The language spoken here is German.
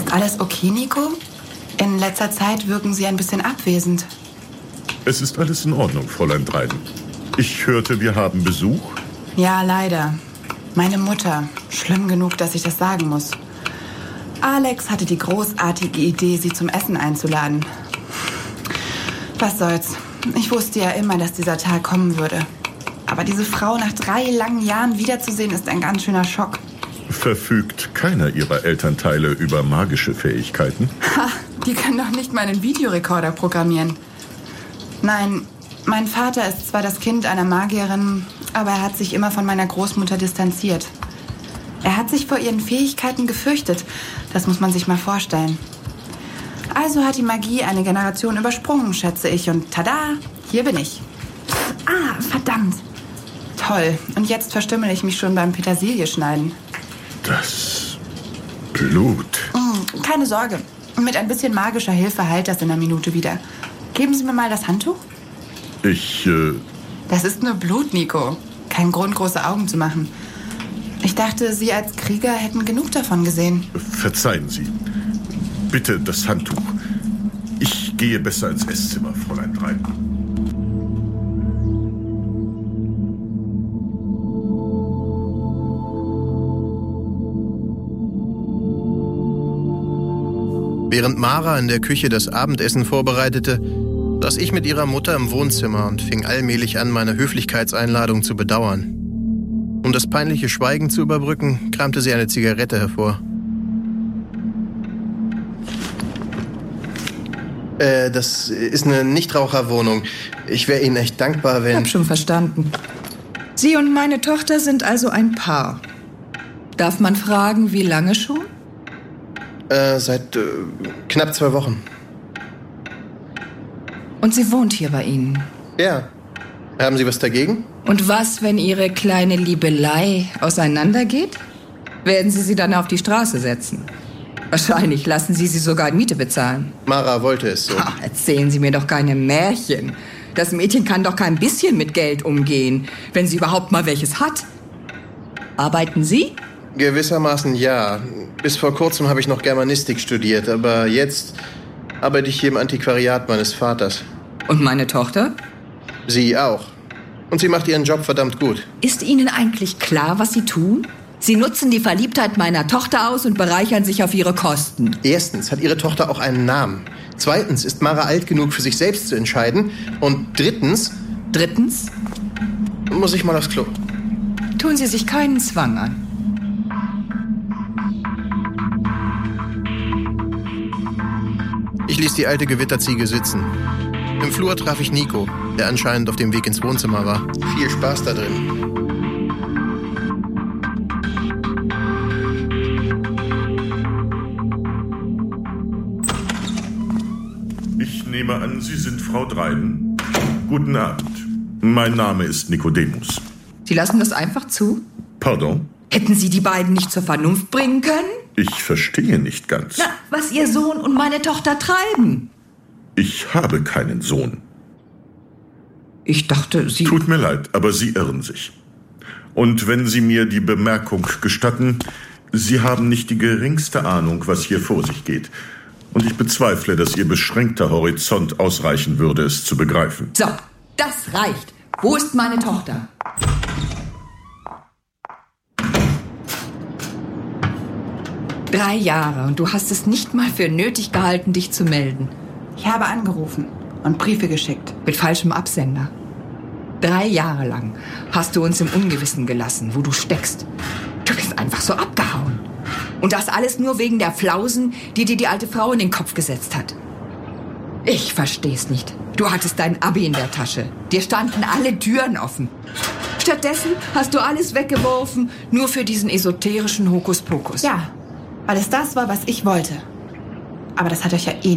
Alles okay, Nico? In letzter Zeit wirken Sie ein bisschen abwesend. Es ist alles in Ordnung, Fräulein Dryden. Ich hörte, wir haben Besuch. Ja, leider. Meine Mutter. Schlimm genug, dass ich das sagen muss. Alex hatte die großartige Idee, sie zum Essen einzuladen. Was soll's? Ich wusste ja immer, dass dieser Tag kommen würde. Aber diese Frau nach 3 langen Jahren wiederzusehen, ist ein ganz schöner Schock. Verfügt keiner Ihrer Elternteile über magische Fähigkeiten? Ha, die können doch nicht mal einen Videorekorder programmieren. Nein, mein Vater ist zwar das Kind einer Magierin, aber er hat sich immer von meiner Großmutter distanziert. Er hat sich vor ihren Fähigkeiten gefürchtet. Das muss man sich mal vorstellen. Also hat die Magie eine Generation übersprungen, schätze ich. Und tada, hier bin ich. Ah, verdammt. Toll. Und jetzt verstümmel ich mich schon beim Petersilie schneiden. Das Blut. Keine Sorge. Mit ein bisschen magischer Hilfe heilt das in einer Minute wieder. Geben Sie mir mal das Handtuch. Das ist nur Blut, Nico. Kein Grund, große Augen zu machen. Ich dachte, Sie als Krieger hätten genug davon gesehen. Verzeihen Sie. Bitte das Handtuch. Ich gehe besser ins Esszimmer, Fräulein Dryden. Während Mara in der Küche das Abendessen vorbereitete, saß ich mit ihrer Mutter im Wohnzimmer und fing allmählich an, meine Höflichkeitseinladung zu bedauern. Um das peinliche Schweigen zu überbrücken, kramte sie eine Zigarette hervor. Das ist eine Nichtraucherwohnung. Ich wäre Ihnen echt dankbar, wenn... Ich hab schon verstanden. Sie und meine Tochter sind also ein Paar. Darf man fragen, wie lange schon? Seit knapp 2 Wochen. Und sie wohnt hier bei Ihnen? Ja. Haben Sie was dagegen? Und was, wenn Ihre kleine Liebelei auseinandergeht? Werden Sie sie dann auf die Straße setzen? Wahrscheinlich lassen Sie sie sogar Miete bezahlen. Mara wollte es so. Ach, erzählen Sie mir doch keine Märchen. Das Mädchen kann doch kein bisschen mit Geld umgehen, wenn sie überhaupt mal welches hat. Arbeiten Sie? Gewissermaßen ja. Bis vor kurzem habe ich noch Germanistik studiert, aber jetzt arbeite ich hier im Antiquariat meines Vaters. Und meine Tochter? Sie auch. Und sie macht ihren Job verdammt gut. Ist Ihnen eigentlich klar, was Sie tun? Sie nutzen die Verliebtheit meiner Tochter aus und bereichern sich auf ihre Kosten. Erstens hat ihre Tochter auch einen Namen. Zweitens ist Mara alt genug, für sich selbst zu entscheiden. Und drittens... Drittens? Muss ich mal aufs Klo. Tun Sie sich keinen Zwang an. Ich ließ die alte Gewitterziege sitzen. Im Flur traf ich Nico, der anscheinend auf dem Weg ins Wohnzimmer war. Viel Spaß da drin. Ich nehme an, Sie sind Frau Dryden. Guten Abend. Mein Name ist Nikodemus. Sie lassen das einfach zu? Pardon? Hätten Sie die beiden nicht zur Vernunft bringen können? Ich verstehe nicht ganz. Na, was Ihr Sohn und meine Tochter treiben. Ich habe keinen Sohn. Ich dachte, Sie... Tut mir leid, aber Sie irren sich. Und wenn Sie mir die Bemerkung gestatten, Sie haben nicht die geringste Ahnung, was hier vor sich geht. Und ich bezweifle, dass Ihr beschränkter Horizont ausreichen würde, es zu begreifen. So, das reicht. Wo ist meine Tochter? Drei Jahre und du hast es nicht mal für nötig gehalten, dich zu melden. Ich habe angerufen und Briefe geschickt. Mit falschem Absender. 3 Jahre lang hast du uns im Ungewissen gelassen, wo du steckst. Du bist einfach so abgehauen. Und das alles nur wegen der Flausen, die dir die alte Frau in den Kopf gesetzt hat. Ich versteh's nicht. Du hattest dein Abi in der Tasche. Dir standen alle Türen offen. Stattdessen hast du alles weggeworfen, nur für diesen esoterischen Hokuspokus. Ja, weil es das war, was ich wollte. Aber das hat euch ja